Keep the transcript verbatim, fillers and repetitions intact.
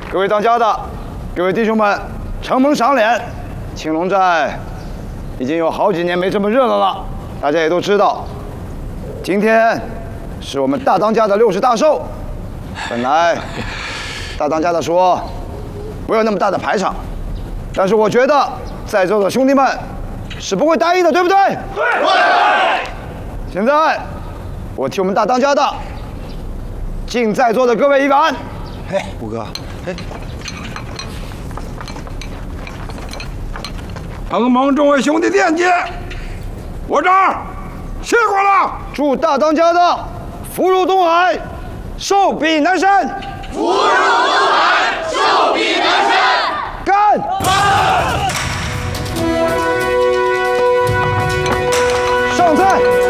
各位当家的，各位弟兄们，承蒙赏脸，青龙寨已经有好几年没这么热闹了。大家也都知道，今天是我们大当家的六十大寿。本来大当家的说不要那么大的排场，但是我觉得在座的兄弟们是不会答应的，对不对？对。现在我替我们大当家的敬在座的各位一碗。 嘿，五哥，嘿， 承蒙众位兄弟惦记，我这儿谢过了。 祝大当家的福如东海，寿比南山。 福如东海，寿比南山。 干！ 干！ 上菜。